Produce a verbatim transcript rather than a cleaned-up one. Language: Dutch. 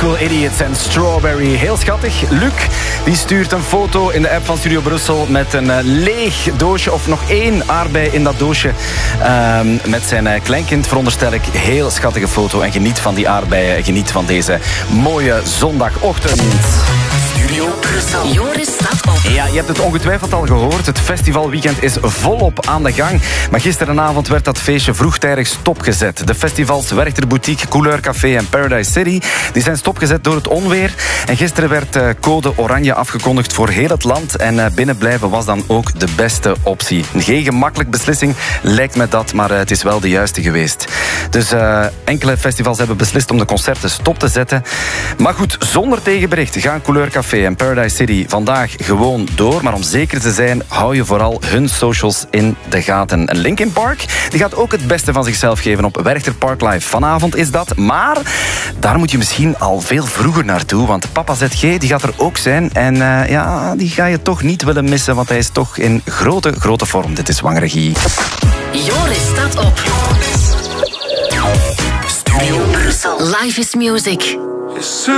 School Idiots en Strawberry. Heel schattig. Luc die stuurt een foto in de app van Studio Brussel met een uh, leeg doosje, of nog één aardbei in dat doosje. Uh, met zijn uh, kleinkind, veronderstel ik. Heel schattige foto. En geniet van die aardbeien. Geniet van deze mooie zondagochtend. Studio Brussel. Joris staat op. Ja, je hebt het ongetwijfeld al gehoord. Het festivalweekend is volop aan de gang. Maar gisterenavond werd dat feestje vroegtijdig stopgezet. De festivals Werchter Boutique, Couleur Café en Paradise City die zijn stopgezet door het onweer. En gisteren werd uh, code oranje afgekondigd voor heel het land. En uh, binnenblijven was dan ook de beste optie. Geen gemakkelijke beslissing lijkt me dat, maar uh, het is wel de juiste geweest. Dus uh, enkele festivals hebben beslist om de concerten stop te zetten. Maar goed, zonder tegenbericht gaan Couleur Café en Paradise City vandaag gewoon door. Maar om zeker te zijn, hou je vooral hun socials in de gaten. En Linkin Park die gaat ook het beste van zichzelf geven op Werchter Park Live. Vanavond is dat, maar daar moet je misschien al veel vroeger naartoe, want Papa Z G die gaat er ook zijn. En uh, ja, die ga je toch niet willen missen, want hij is toch in grote, grote vorm. Dit is Wangregie. Joris staat op. Studio Brussel. Life is music.